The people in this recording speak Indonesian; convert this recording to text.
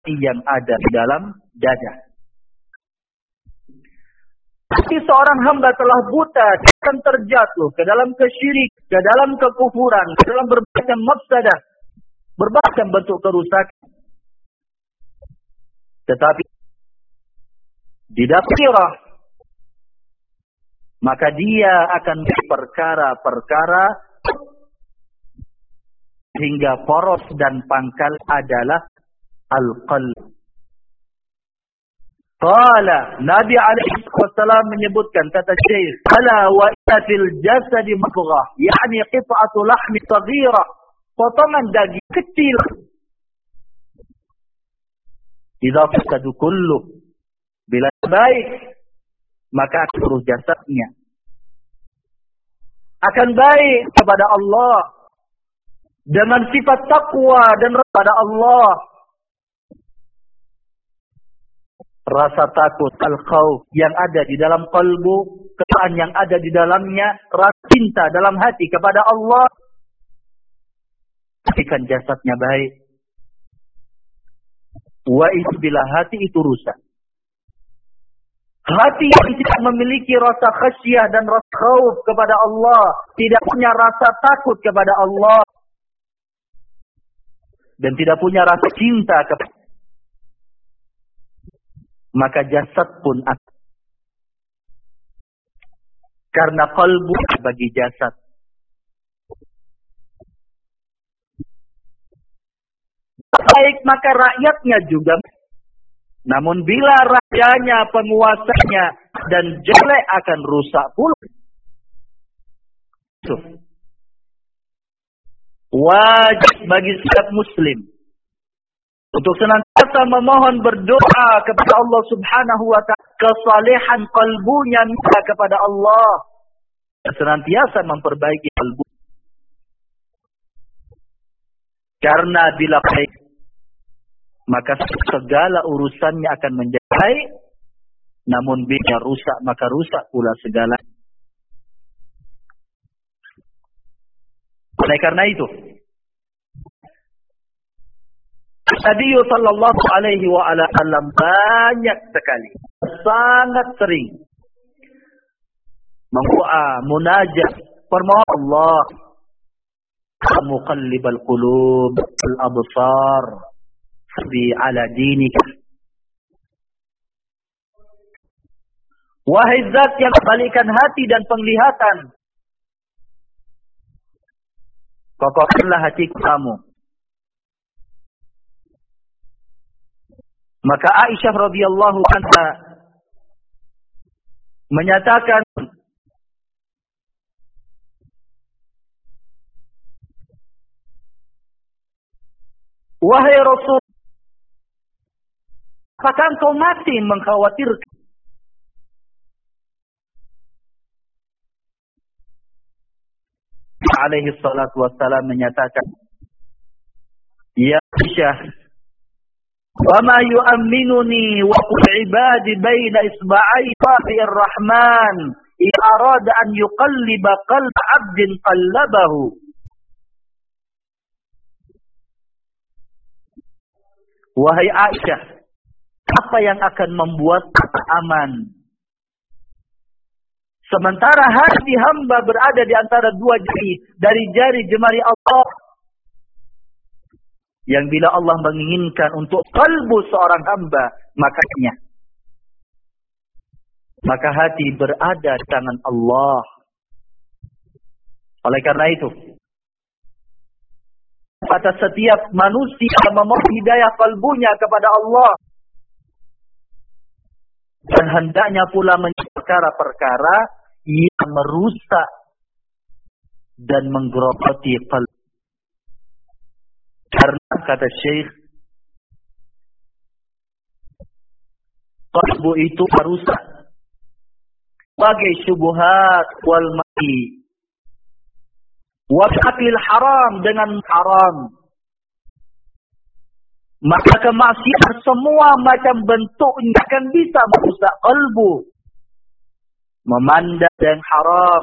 yang ada di dalam dada. Tapi seorang hamba telah buta, akan terjatuh ke dalam kesyirik, ke dalam kekufuran, ke dalam berbagai mafsadah, berbagai bentuk kerusakan. Tetapi di dalam maka dia akan perkara-perkara hingga poros dan pangkal adalah al-qalb. Qala Nabi alaihi wasallam menyebutkan, kata Syekh, ala wa inna fil jasadi mudghah, yakni qit'atu lahmi saghirah, potongan daging kecil. Idza fasadu kullu, bila baik maka seluruh jasadnya akan baik kepada Allah dengan sifat takwa dan kepada Allah. Rasa takut, al-khauf yang ada di dalam kalbu, keadaan yang ada di dalamnya, rasa cinta dalam hati kepada Allah, pastikan jasadnya baik. Wa bila hati itu rusak, hati yang tidak memiliki rasa khasyah dan rasa khauf kepada Allah, tidak punya rasa takut kepada Allah, dan tidak punya rasa cinta kepada, maka jasad pun akan. Karena kalbu bagi jasad. Baik maka rakyatnya juga. Namun bila rakyatnya, penguasanya dan jelek, akan rusak pula. Wajib bagi setiap muslim untuk senantiasa memohon berdoa kepada Allah Subhanahu wa ta'ala, kesalehan kalbunya minta kepada Allah, senantiasa memperbaiki kalbu. Karena bila baik, maka segala urusannya akan menjadi baik. Namun bila rusak, maka rusak pula segala. Oleh karena itu, Nabi sallallahu alaihi wa ala sallam banyak sekali, sangat sering memdoa, munajat, permohon Allah, muqallibal qulub wal absar, sabbi ala dinika. Wahai zat yang balikan hati dan penglihatan, kokohkanlah hatiku kamu. Maka Aisyah radhiyallahu anha menyatakan, wahai Rasul, apakah engkau mati mengkhawatirkan? Alaihi salatu wassalam menyatakan, ya Aisyah, وَمَا يُؤَمِّنُنِي وَقُلْ عِبَادِ بَيْنَ إِصْبَعَيْ صَابِعِ الرَّحْمَنِ إِنْ أَرَادَ أَنْ يُقَلِّبَ قَلْبَ عَبْدٍ قَلَّبَهُ. Wahai Aisyah, apa yang akan membuat aman? Sementara hati hamba berada di antara dua jari dari jari jemari Allah, yang bila Allah menginginkan untuk kalbu seorang hamba, maka hati berada di tangan Allah. Oleh karena itu, pada setiap manusia memohon hidayah kalbunya kepada Allah, dan hendaknya pula mencari perkara-perkara yang merusak dan menggerogoti kalbu. Karena kata Syekh, kalbu itu merusak bagai syubhat wal ma'i wa aklil haram, dengan haram, maka kemaksiatan semua macam bentuknya akan bisa merusak kalbu. Memandang yang haram,